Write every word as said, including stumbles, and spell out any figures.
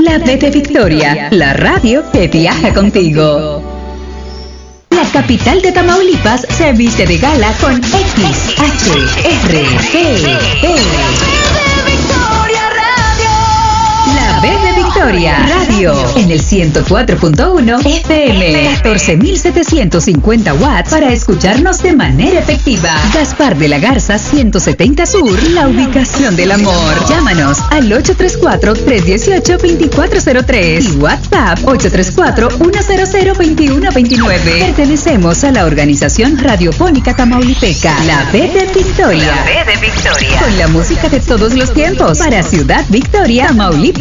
La B de Victoria, la radio que viaja contigo. La capital de Tamaulipas se viste de gala con X H R T V. La B de Victoria Radio en el ciento cuatro punto uno F M, catorce mil setecientos cincuenta watts para escucharnos de manera efectiva. Gaspar de la Garza ciento setenta Sur, la ubicación del amor. Llámanos al ocho tres cuatro, tres uno ocho, dos cuatro cero tres y WhatsApp ocho tres cuatro, uno cero cero, dos uno dos nueve. Pertenecemos a la organización radiofónica tamaulipeca, La B de Victoria. La B de Victoria. Con la música de todos los tiempos para Ciudad Victoria, Tamaulipas.